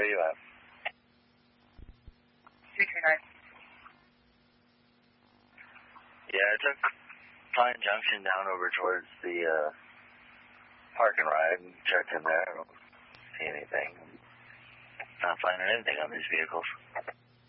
where are you at? 239. Yeah, I took Pine Junction down over towards the park and ride and checked in there. I don't see anything. Not finding anything on these vehicles.